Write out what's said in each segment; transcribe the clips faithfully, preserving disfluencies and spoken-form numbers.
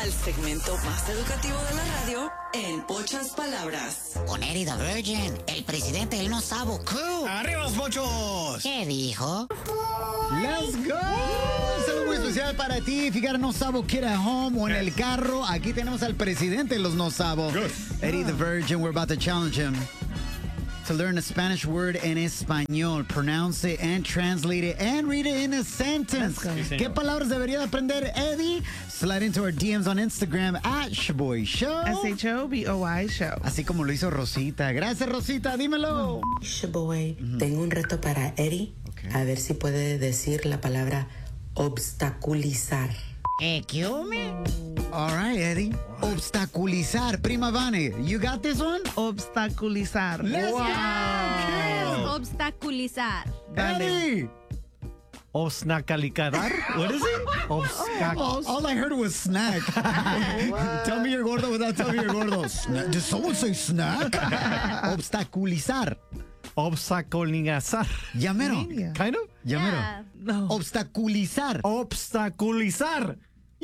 al segmento más educativo de la radio en pocas palabras. Con Eddie the Virgin, el presidente del No Sabo Crew. ¡Arriba los pochos! ¿Qué dijo? ¡Let's go! Un saludo muy especial para ti. Fíjate, No Sabo Kid at home o en el carro. Aquí tenemos al presidente de los No Sabo, Eddie the Virgin. We're about to challenge him to learn a Spanish word en español, pronounce it and translate it and read it in a sentence. Sí, ¿Qué palabras debería aprender Eddie? Slide into our D Ms on Instagram at Shaboy Show. S H O B O Y Show. Así como lo hizo Rosita. Gracias, Rosita. Dímelo. Shaboy, tengo un reto para Eddie. Okay. A ver si puede decir la palabra obstaculizar. ¿Eh, qué hombre? All right, Eddie. Obstaculizar. Prima Vane, you got this one? Obstaculizar. Let's Wow. go. Obstaculizar. Eddie. Obstacalizar. What is it? Obstac- All, all I heard was snack. Tell me you're gordo without telling me you're gordo. Sna- Did someone say snack? Obstaculizar. Obstaculizar. Ya mero. Media. Kind of? Ya mero. Yeah. No. Obstaculizar. Obstaculizar.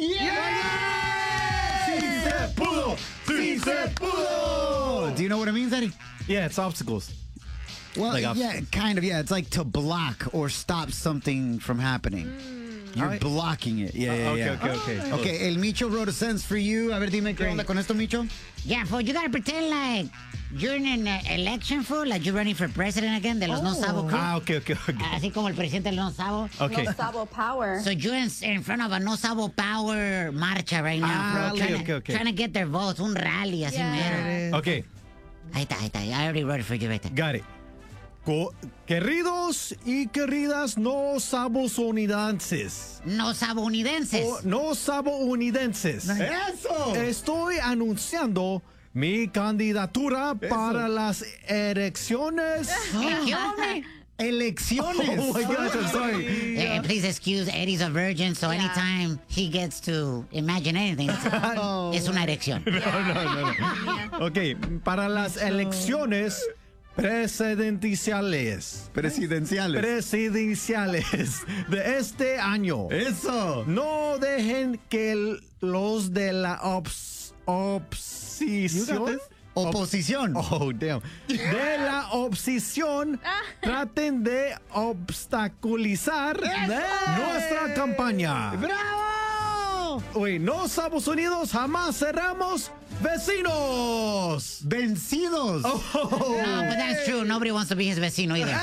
¡Sí se pudo! ¡Sí se pudo! Do you know what it means, Eddie? Yeah, it's obstacles. Well, Like yeah, kind of, yeah. It's like to block or stop something from happening. You're Alright. blocking it. Yeah, yeah, Okay, yeah. okay, okay. Okay, el Micho wrote a sentence for you. A ver, dime qué onda con esto, Micho. Yeah, fool, you gotta pretend like you're in an uh, election, fool, like you're running for president again, de los No Sabo Crew. Ah, okay, okay, okay. Así como el presidente del No Sabo. Okay. Sabo Power. So you're in, in front of a No Sabo Power marcha right now, Ah, bro. okay, trying, okay, to, okay. trying to get their votes, un rally así Yeah. mero. Okay, Ahí está, ahí está. I already wrote it for you right there. got it. Co- queridos y queridas no sabounidenses. No Sabonidenses. O no sabounidenses. ¡Eso! Estoy anunciando mi candidatura para las elecciones. ¿Eh, qué hombre? Elecciones. Oh my gosh, I'm sorry. Eh, please excuse Eddie's a virgin, so anytime he gets to imagine anything, es una erección. Ok, para las elecciones presidenciales. Presidenciales. Presidenciales de este año. Eso. No dejen que el- los de la ops, opposición. Oposición. Oh, damn. De la oposición traten de obstaculizar nuestra campaña. ¡Bravo! Uy, no Estados Unidos jamás cerramos vecinos. Vencidos. Oh. No, but that's true. Nobody wants to be his vecino either.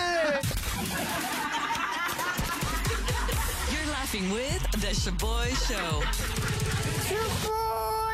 You're laughing with The Shaboy Show.